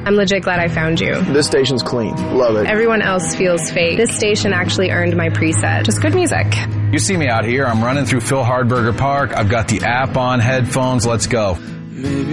I'm legit glad I found you. This station's clean. Love it. Everyone else feels fake. This station actually earned my preset. Just good music. You see me out here. I'm running through Phil Hardberger Park. I've got the app on, headphones. Let's go.